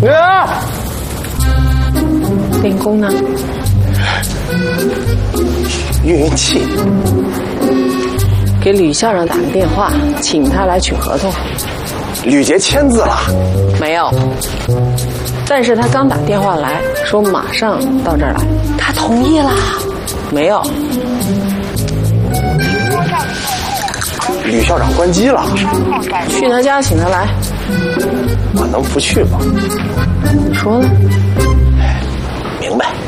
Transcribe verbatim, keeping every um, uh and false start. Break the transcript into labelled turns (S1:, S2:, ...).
S1: 啊！
S2: 领工呢？
S1: 运气。
S2: 给吕校长打个电话，请他来取合同。
S1: 吕杰签字了？
S2: 没有。但是他刚打电话来说马上到这儿来。他同意啦？没有。
S1: 吕校长关机了。
S2: 去他家请他来。
S1: 我能不去吗？
S2: 你说呢？
S1: 明白。